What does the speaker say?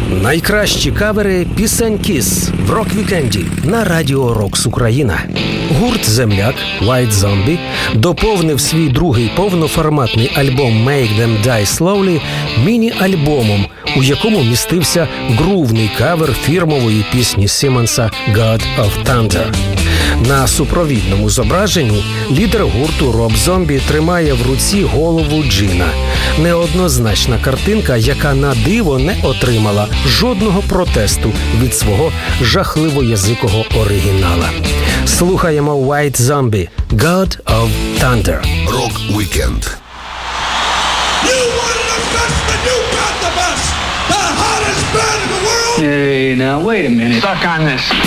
Найкращі кавери пісень Kiss в рок-вікенді на Радіо Рокс Україна. Гурт «Земляк» White Zombie доповнив свій другий повноформатний альбом «Make Them Die Slowly» міні-альбомом, у якому містився грувний кавер фірмової пісні Сімонса «God of Thunder». На супровідному зображенні лідер гурту Роб Зомбі тримає в руці голову Джина. Неоднозначна картинка, яка на диво не отримала жодного протесту від свого жахливоязикого оригінала. Слухаємо White Zombie «God of Thunder». Rock Weekend. You wanted the best, and you got the best. The hottest band in the world. Hey, now wait a minute. Suck on this.